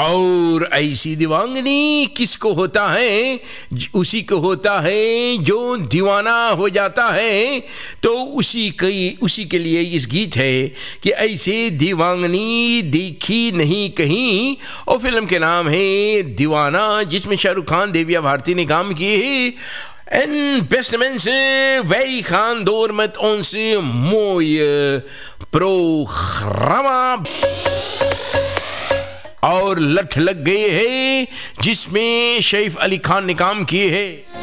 और ऐसी दीवांगनी किसको होता है? उसी को होता है जो दीवाना हो जाता है। तो उसी के लिए इस गीत है कि ऐसे दीवांगनी देखी नहीं कहीं, और फिल्म के नाम है दीवाना, जिसमें शाहरुख खान, देविया भारती ने काम किए हैं। En beste mensen, wij gaan door met onze mooie programma. और लठ लग गए हैं, जिसमें सैफ अली खान ने काम किए हैं।